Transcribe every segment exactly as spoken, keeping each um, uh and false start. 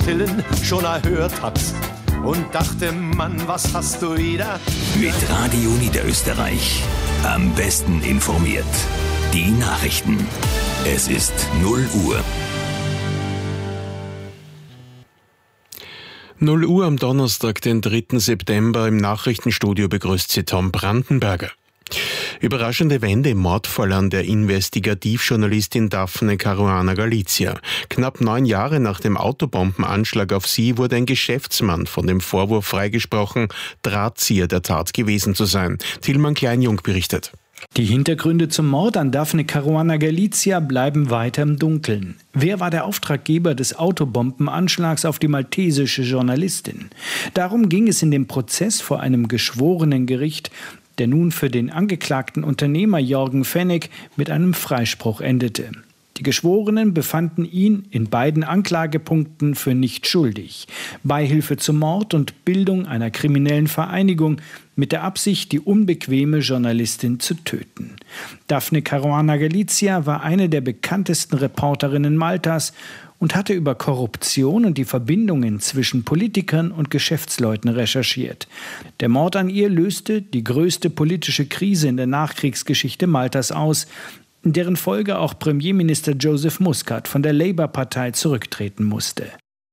schon erhört hat und dachte, Mann, was hast du wieder? Mit Radio Niederösterreich. Am besten informiert. Die Nachrichten. Es ist null Uhr. null Uhr am Donnerstag, den dritten September. Im Nachrichtenstudio begrüßt Sie Tom Brandenberger. Überraschende Wende im Mordfall an der Investigativjournalistin Daphne Caruana Galizia. Knapp neun Jahre nach dem Autobombenanschlag auf sie wurde ein Geschäftsmann von dem Vorwurf freigesprochen, Drahtzieher der Tat gewesen zu sein. Tilman Kleinjung berichtet. Die Hintergründe zum Mord an Daphne Caruana Galizia bleiben weiter im Dunkeln. Wer war der Auftraggeber des Autobombenanschlags auf die maltesische Journalistin? Darum ging es in dem Prozess vor einem geschworenen Gericht, der nun für den angeklagten Unternehmer Jorgen Fennig mit einem Freispruch endete. Die Geschworenen befanden ihn in beiden Anklagepunkten für nicht schuldig. Beihilfe zum Mord und Bildung einer kriminellen Vereinigung mit der Absicht, die unbequeme Journalistin zu töten. Daphne Caruana Galizia war eine der bekanntesten Reporterinnen Maltas und hatte über Korruption und die Verbindungen zwischen Politikern und Geschäftsleuten recherchiert. Der Mord an ihr löste die größte politische Krise in der Nachkriegsgeschichte Maltas aus, in deren Folge auch Premierminister Joseph Muscat von der Labour-Partei zurücktreten musste.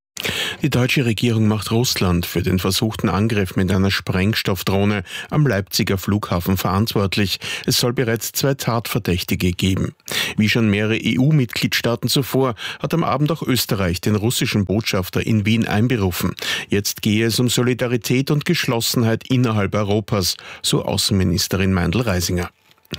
Die deutsche Regierung macht Russland für den versuchten Angriff mit einer Sprengstoffdrohne am Leipziger Flughafen verantwortlich. Es soll bereits zwei Tatverdächtige geben. Wie schon mehrere E U-Mitgliedstaaten zuvor hat am Abend auch Österreich den russischen Botschafter in Wien einberufen. Jetzt gehe es um Solidarität und Geschlossenheit innerhalb Europas, so Außenministerin Meindl-Reisinger.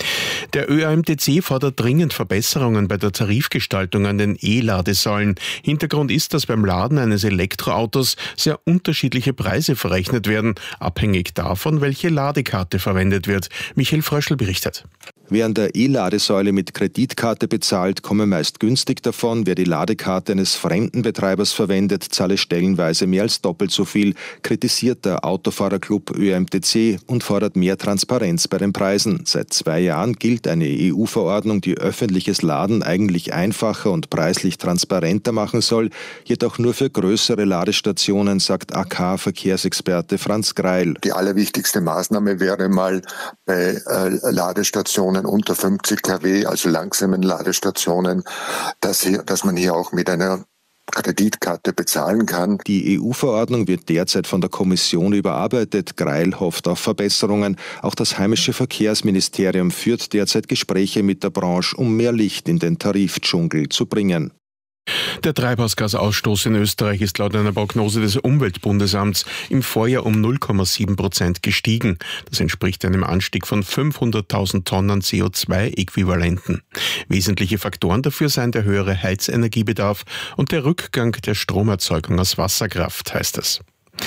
Der Ö A M T C fordert dringend Verbesserungen bei der Tarifgestaltung an den E-Ladesäulen. Hintergrund ist, dass beim Laden eines Elektroautos sehr unterschiedliche Preise verrechnet werden, abhängig davon, welche Ladekarte verwendet wird. Michael Fröschl berichtet. Wer an der E-Ladesäule mit Kreditkarte bezahlt, komme meist günstig davon. Wer die Ladekarte eines fremden Betreibers verwendet, zahle stellenweise mehr als doppelt so viel, kritisiert der Autofahrerclub Ö A M T C und fordert mehr Transparenz bei den Preisen. Seit zwei Jahren gilt eine E U-Verordnung, die öffentliches Laden eigentlich einfacher und preislich transparenter machen soll, jedoch nur für größere Ladestationen, sagt A K-Verkehrsexperte Franz Greil. Die allerwichtigste Maßnahme wäre mal bei äh, Ladestationen unter fünfzig Kilowatt, also langsamen Ladestationen, dass, hier, dass man hier auch mit einer Kreditkarte bezahlen kann. Die E U-Verordnung wird derzeit von der Kommission überarbeitet. Greil hofft auf Verbesserungen. Auch das heimische Verkehrsministerium führt derzeit Gespräche mit der Branche, um mehr Licht in den Tarifdschungel zu bringen. Der Treibhausgasausstoß in Österreich ist laut einer Prognose des Umweltbundesamts im Vorjahr um null Komma sieben Prozent gestiegen. Das entspricht einem Anstieg von fünfhunderttausend Tonnen C O zwei Äquivalenten. Wesentliche Faktoren dafür seien der höhere Heizenergiebedarf und der Rückgang der Stromerzeugung aus Wasserkraft, heißt es.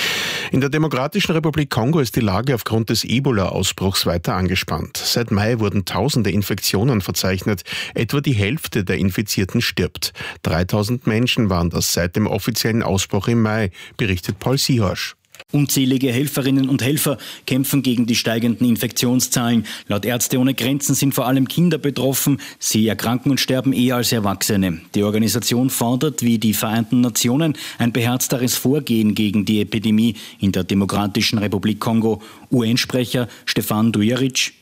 In der Demokratischen Republik Kongo ist die Lage aufgrund des Ebola-Ausbruchs weiter angespannt. Seit Mai wurden tausende Infektionen verzeichnet. Etwa die Hälfte der Infizierten stirbt. dreitausend Menschen waren das seit dem offiziellen Ausbruch im Mai, berichtet Paul Sihorsch. Unzählige Helferinnen und Helfer kämpfen gegen die steigenden Infektionszahlen. Laut Ärzte ohne Grenzen sind vor allem Kinder betroffen. Sie erkranken und sterben eher als Erwachsene. Die Organisation fordert, wie die Vereinten Nationen, ein beherzteres Vorgehen gegen die Epidemie in der Demokratischen Republik Kongo. U N-Sprecher Stefan Dujarric: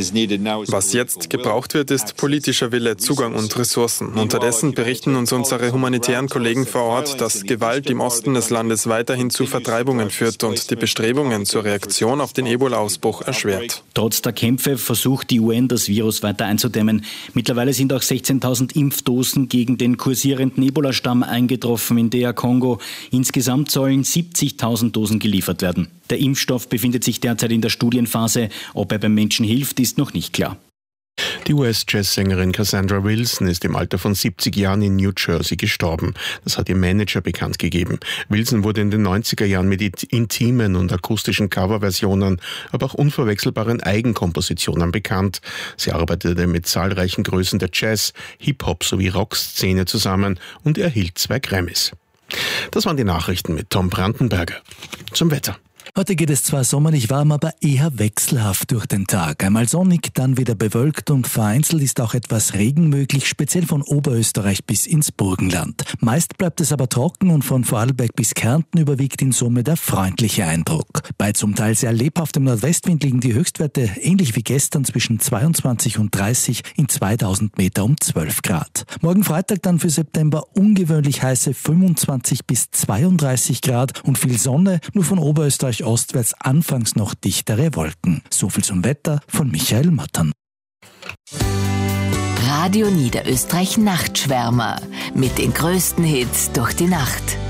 Was jetzt gebraucht wird, ist politischer Wille, Zugang und Ressourcen. Unterdessen berichten uns unsere humanitären Kollegen vor Ort, dass Gewalt im Osten des Landes weiterhin zu Vertreibungen führt und die Bestrebungen zur Reaktion auf den Ebola-Ausbruch erschwert. Trotz der Kämpfe versucht die U N, das Virus weiter einzudämmen. Mittlerweile sind auch sechzehntausend Impfdosen gegen den kursierenden Ebola-Stamm eingetroffen in D R Kongo. Insgesamt sollen siebzigtausend Dosen geliefert werden. Der Impfstoff befindet sich derzeit in der Studienphase. Ob er beim Menschen hilft, ist noch nicht klar. Die U S-Jazzsängerin Cassandra Wilson ist im Alter von siebzig Jahren in New Jersey gestorben. Das hat ihr Manager bekannt gegeben. Wilson wurde in den neunziger Jahren mit intimen und akustischen Coverversionen, aber auch unverwechselbaren Eigenkompositionen bekannt. Sie arbeitete mit zahlreichen Größen der Jazz-, Hip-Hop- sowie Rock-Szene zusammen und erhielt zwei Grammys. Das waren die Nachrichten mit Tom Brandenberger. Zum Wetter. Heute geht es zwar sommerlich warm, aber eher wechselhaft durch den Tag. Einmal sonnig, dann wieder bewölkt und vereinzelt ist auch etwas Regen möglich, speziell von Oberösterreich bis ins Burgenland. Meist bleibt es aber trocken und von Vorarlberg bis Kärnten überwiegt in Summe der freundliche Eindruck. Bei zum Teil sehr lebhaftem Nordwestwind liegen die Höchstwerte ähnlich wie gestern zwischen zweiundzwanzig und dreißig, in zweitausend Meter um zwölf Grad. Morgen Freitag dann für September ungewöhnlich heiße fünfundzwanzig bis zweiunddreißig Grad und viel Sonne, nur von Oberösterreich ostwärts anfangs noch dichtere Wolken. So viel zum Wetter von Michael Mattern. Radio Niederösterreich Nachtschwärmer mit den größten Hits durch die Nacht.